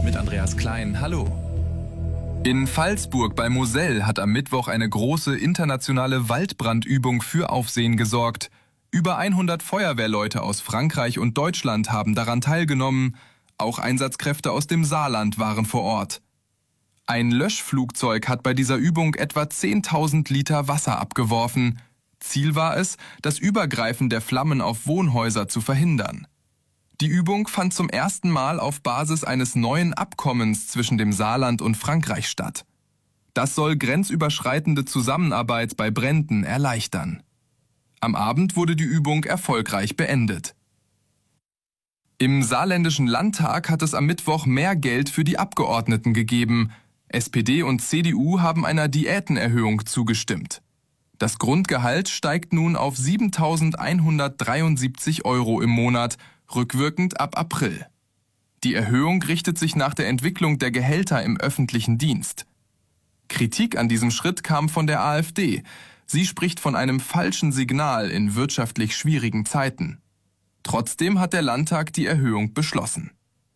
mit Andreas Klein. Hallo. In Pfalzburg bei Moselle hat am Mittwoch eine große internationale Waldbrandübung für Aufsehen gesorgt. Über 100 Feuerwehrleute aus Frankreich und Deutschland haben daran teilgenommen. Auch Einsatzkräfte aus dem Saarland waren vor Ort. Ein Löschflugzeug hat bei dieser Übung etwa 10.000 Liter Wasser abgeworfen. Ziel war es, das Übergreifen der Flammen auf Wohnhäuser zu verhindern. Die Übung fand zum ersten Mal auf Basis eines neuen Abkommens zwischen dem Saarland und Frankreich statt. Das soll grenzüberschreitende Zusammenarbeit bei Bränden erleichtern. Am Abend wurde die Übung erfolgreich beendet. Im saarländischen Landtag hat es am Mittwoch mehr Geld für die Abgeordneten gegeben. SPD und CDU haben einer Diätenerhöhung zugestimmt. Das Grundgehalt steigt nun auf 7.173 € im Monat, rückwirkend ab April. Die Erhöhung richtet sich nach der Entwicklung der Gehälter im öffentlichen Dienst. Kritik an diesem Schritt kam von der AfD. Sie spricht von einem falschen Signal in wirtschaftlich schwierigen Zeiten. Trotzdem hat der Landtag die Erhöhung beschlossen.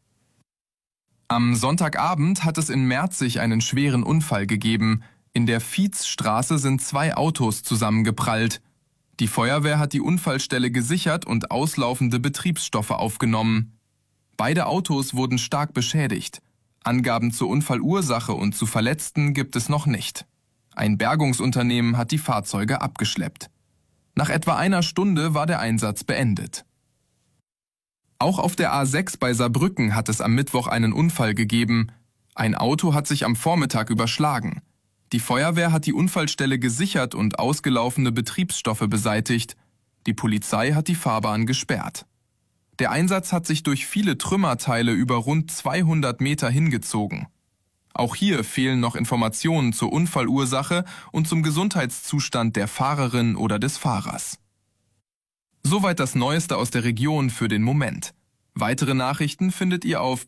Am Sonntagabend hat es in Merzig einen schweren Unfall gegeben. In der Vietzstraße sind 2 Autos zusammengeprallt. Die Feuerwehr hat die Unfallstelle gesichert und auslaufende Betriebsstoffe aufgenommen. Beide Autos wurden stark beschädigt. Angaben zur Unfallursache und zu Verletzten gibt es noch nicht. Ein Bergungsunternehmen hat die Fahrzeuge abgeschleppt. Nach etwa einer Stunde war der Einsatz beendet. Auch auf der A6 bei Saarbrücken hat es am Mittwoch einen Unfall gegeben. Ein Auto hat sich am Vormittag überschlagen. Die Feuerwehr hat die Unfallstelle gesichert und ausgelaufene Betriebsstoffe beseitigt. Die Polizei hat die Fahrbahn gesperrt. Der Einsatz hat sich durch viele Trümmerteile über rund 200 Meter hingezogen. Auch hier fehlen noch Informationen zur Unfallursache und zum Gesundheitszustand der Fahrerin oder des Fahrers. Soweit das Neueste aus der Region für den Moment. Weitere Nachrichten findet ihr auf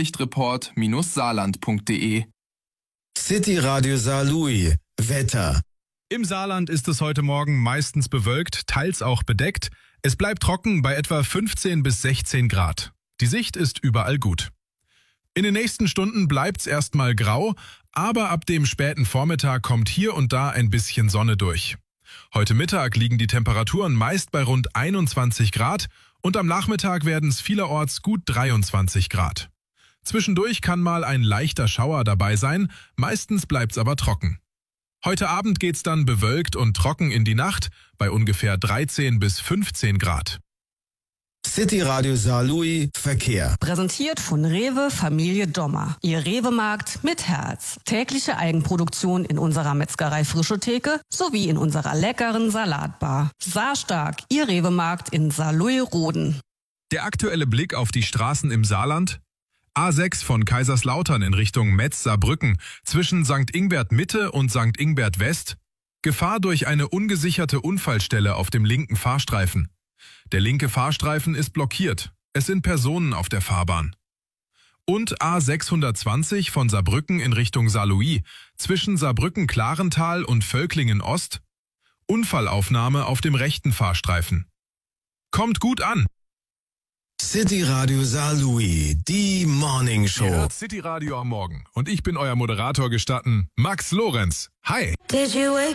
blaulichtreport-saarland.de. City Radio Saarlouis. Wetter. Im Saarland ist es heute Morgen meistens bewölkt, teils auch bedeckt. Es bleibt trocken bei etwa 15 bis 16 Grad. Die Sicht ist überall gut. In den nächsten Stunden bleibt's erstmal grau, aber ab dem späten Vormittag kommt hier und da ein bisschen Sonne durch. Heute Mittag liegen die Temperaturen meist bei rund 21 Grad und am Nachmittag werden es vielerorts gut 23 Grad. Zwischendurch kann mal ein leichter Schauer dabei sein, meistens bleibt's aber trocken. Heute Abend geht's dann bewölkt und trocken in die Nacht bei ungefähr 13 bis 15 Grad. City Radio Saarlouis Verkehr. Präsentiert von Rewe Familie Dommer. Ihr Rewe-Markt mit Herz. Tägliche Eigenproduktion in unserer Metzgerei Frische Theke sowie in unserer leckeren Salatbar. Saarstark, Ihr Rewe-Markt in Saarlouis-Roden. Der aktuelle Blick auf die Straßen im Saarland. A6 von Kaiserslautern in Richtung Metz-Saarbrücken zwischen St. Ingbert Mitte und St. Ingbert West. Gefahr durch eine ungesicherte Unfallstelle auf dem linken Fahrstreifen. Der linke Fahrstreifen ist blockiert. Es sind Personen auf der Fahrbahn. Und A620 von Saarbrücken in Richtung Saarlouis zwischen Saarbrücken-Klarental und Völklingen-Ost. Unfallaufnahme auf dem rechten Fahrstreifen. Kommt gut an! City Radio Saarlouis, die Morning Show. Ihr hört City Radio am Morgen und ich bin euer Moderator gestatten, Max Lorenz. Hi! Did you wake